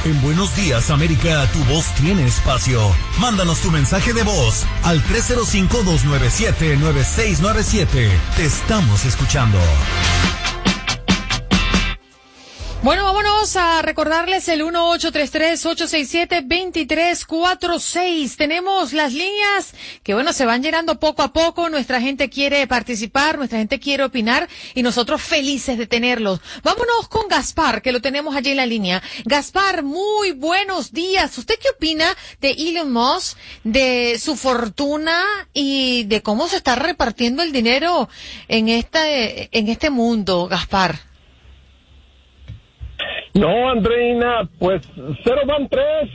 En Buenos Días, América, tu voz tiene espacio. Mándanos tu mensaje de voz al 305-297-9697. Te estamos escuchando. Bueno, vámonos a recordarles el 1833-867-2346. Tenemos las líneas que, bueno, se van llenando poco a poco. Nuestra gente quiere participar, nuestra gente quiere opinar y nosotros felices de tenerlos. Vámonos con Gaspar, que lo tenemos allí en la línea. Gaspar, muy buenos días. ¿Usted qué opina de Elon Musk, de su fortuna y de cómo se está repartiendo el dinero en este mundo, Gaspar? No, Andreina, pues cero van tres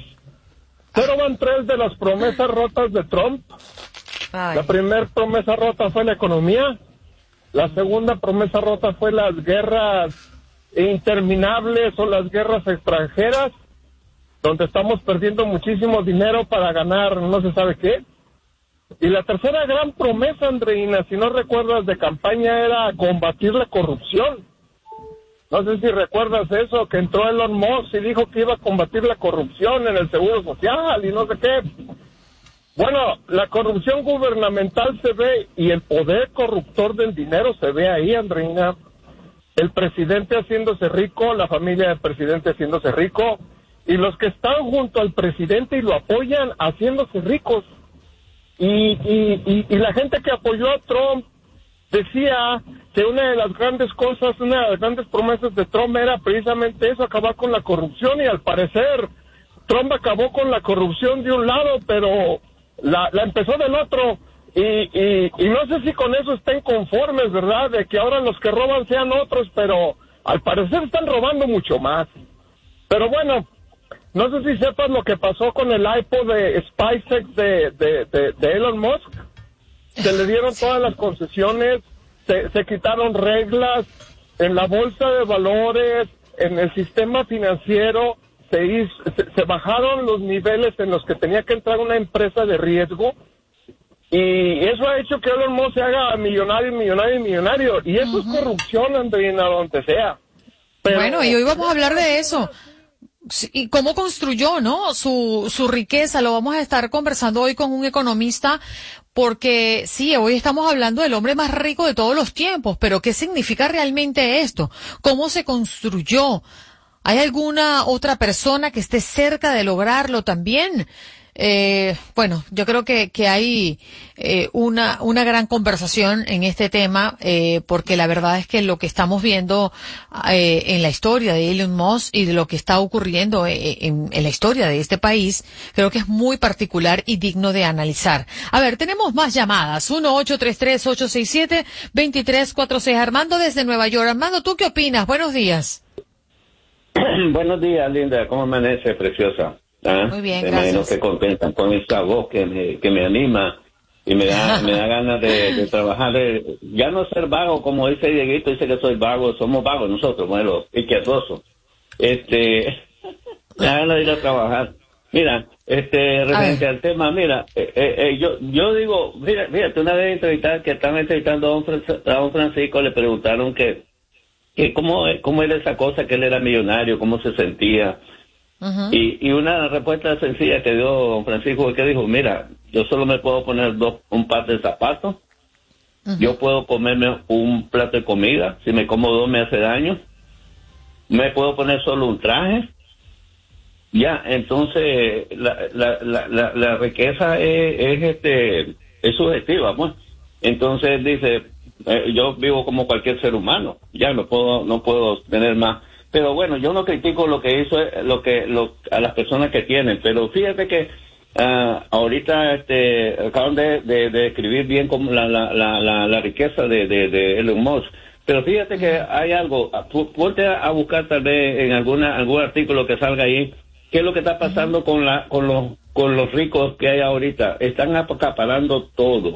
de las promesas rotas de Trump. Ay. La primera promesa rota fue la economía, la segunda promesa rota fue las guerras interminables o las guerras extranjeras, donde estamos perdiendo muchísimo dinero para ganar no se sabe qué. Y la tercera gran promesa, Andreina, si no recuerdas, de campaña era combatir la corrupción. No sé si recuerdas eso, que entró Elon Musk y dijo que iba a combatir la corrupción en el Seguro Social y no sé qué. Bueno, la corrupción gubernamental se ve y el poder corruptor del dinero se ve ahí, Andreina. El presidente haciéndose rico, la familia del presidente haciéndose rico y los que están junto al presidente y lo apoyan haciéndose ricos. Y la gente que apoyó a Trump decía que una de las grandes promesas de Trump era precisamente eso, acabar con la corrupción, y al parecer Trump acabó con la corrupción de un lado, pero la empezó del otro, y no sé si con eso estén conformes, ¿verdad?, de que ahora los que roban sean otros, pero al parecer están robando mucho más. Pero bueno, no sé si sepas lo que pasó con el iPod de SpaceX de Elon Musk. Se le dieron todas las concesiones, se quitaron reglas en la bolsa de valores, en el sistema financiero, se bajaron los niveles en los que tenía que entrar una empresa de riesgo, y eso ha hecho que Elon Musk se haga millonario, y eso es corrupción, Andreina, donde sea. Pero, bueno, y hoy vamos a hablar de eso. Y cómo construyó, ¿no?, su riqueza. Lo vamos a estar conversando hoy con un economista, porque sí, hoy estamos hablando del hombre más rico de todos los tiempos, pero ¿qué significa realmente esto? ¿Cómo se construyó? ¿Hay alguna otra persona que esté cerca de lograrlo también? Bueno, yo creo que hay una gran conversación en este tema, porque la verdad es que lo que estamos viendo en la historia de Elon Musk y de lo que está ocurriendo en la historia de este país, creo que es muy particular y digno de analizar. A ver, tenemos más llamadas. 1-833-867-2346. Armando desde Nueva York. Armando, ¿tú qué opinas? Buenos días. Buenos días, Linda. ¿Cómo amanece, preciosa? Muy bien, me gracias. imagino que contenta con esta voz que me anima y me da ganas de trabajar, ya no ser vago, como dice Dieguito, dice que soy vago, somos vagos nosotros, bueno, izquierdosos. Me da ganas de ir a trabajar. Mira, referente al tema, mira, yo digo, fíjate, una vez que estaban entrevistando a don Francisco, le preguntaron que cómo era esa cosa, que él era millonario, cómo se sentía. Y una respuesta sencilla que dio don Francisco es que dijo, mira, yo solo me puedo poner un par de zapatos, yo puedo comerme un plato de comida, si me como dos me hace daño, me puedo poner solo un traje, ya, entonces la riqueza es subjetiva, pues. Entonces dice, yo vivo como cualquier ser humano, ya no puedo tener más. Pero bueno, yo no critico lo que hizo, a las personas que tienen, pero fíjate que ahorita acaban de describir bien como la riqueza de Elon Musk, pero fíjate que hay algo, ponte a buscar tal vez en algún artículo que salga ahí, qué es lo que está pasando con los ricos que hay ahorita. Están acaparando todo.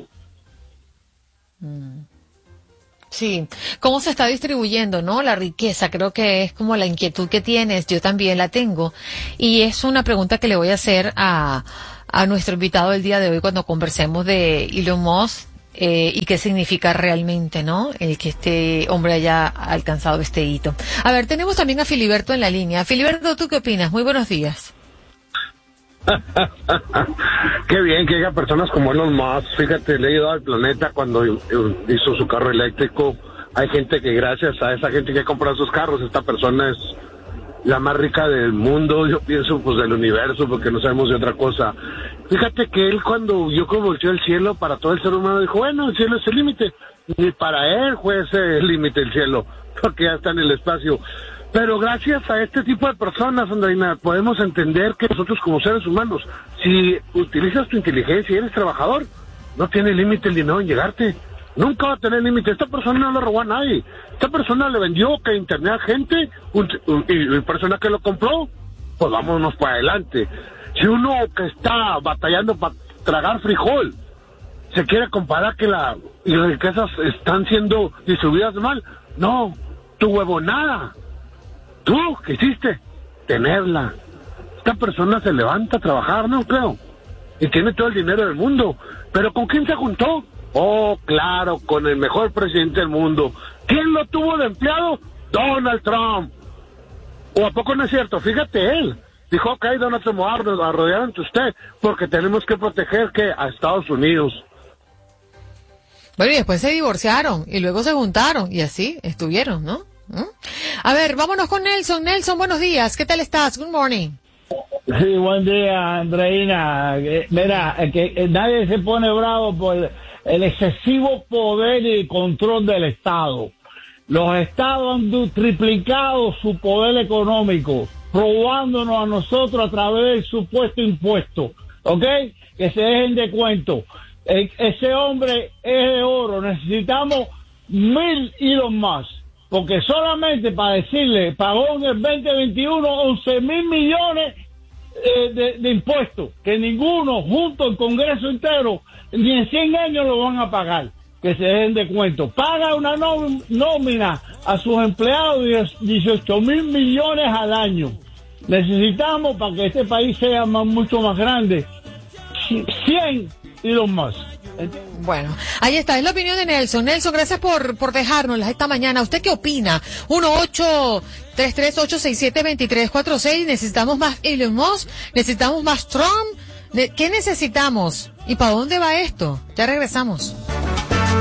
Sí, cómo se está distribuyendo, ¿no?, la riqueza. Creo que es como la inquietud que tienes, yo también la tengo, y es una pregunta que le voy a hacer a nuestro invitado del día de hoy cuando conversemos de Elon Musk. y qué significa realmente, ¿no? El que este hombre haya alcanzado este hito. A ver, tenemos también a Filiberto en la línea. Filiberto, ¿tú qué opinas? Muy buenos días. Qué bien que haya personas como Elon Musk. Fíjate, le he ayudado al planeta cuando hizo su carro eléctrico. Hay gente que gracias a esa gente que ha comprado sus carros, esta persona es la más rica del mundo, yo pienso, pues, del universo, porque no sabemos de otra cosa. Fíjate que él, cuando vio que volteó el cielo para todo el ser humano, dijo, bueno, el cielo es el límite. Ni para él fue ese el límite el cielo, porque ya está en el espacio. Pero gracias a este tipo de personas, Andreina, podemos entender que nosotros como seres humanos, si utilizas tu inteligencia y eres trabajador, no tiene límite el dinero en llegarte. Nunca va a tener límite. Esta persona no le robó a nadie. Esta persona le vendió que internet a gente y persona que lo compró, pues vámonos para adelante. Si uno que está batallando para tragar frijol se quiere comparar que las riquezas están siendo distribuidas mal, no, tu huevonada. Tú quisiste tenerla. Esta persona se levanta a trabajar, no creo, y tiene todo el dinero del mundo. ¿Pero con quién se juntó? Oh, claro, con el mejor presidente del mundo. ¿Quién lo tuvo de empleado? Donald Trump. ¿O a poco no es cierto? Fíjate, él dijo, ok, Donald Trump, a rodear ante usted, porque tenemos que proteger que a Estados Unidos. Bueno, y después se divorciaron, y luego se juntaron, y así estuvieron, ¿no? A ver, vámonos con Nelson. Nelson, buenos días, ¿qué tal estás? Good morning. Sí, buen día, Andreina. Mira, que nadie se pone bravo por el excesivo poder y control del Estado. Los estados han triplicado su poder económico, robándonos a nosotros a través del supuesto impuesto, ¿ok? Que se dejen de cuento. Ese hombre es de oro, necesitamos 1,000 hilos más, porque solamente para decirle, pagó en el 2021 11,000 millones de impuestos, que ninguno, junto al Congreso entero, ni en 100 años lo van a pagar. Que se dejen de cuento. Paga una nómina a sus empleados de 18,000 millones al año. Necesitamos, para que este país sea mucho más grande, 100 y los más. Bueno, ahí está, es la opinión de Nelson. Nelson, gracias por dejárnosla esta mañana. ¿Usted qué opina? 1-833-867-2346. Necesitamos más Elon Musk, necesitamos más Trump. ¿Qué necesitamos? ¿Y para dónde va esto? Ya regresamos.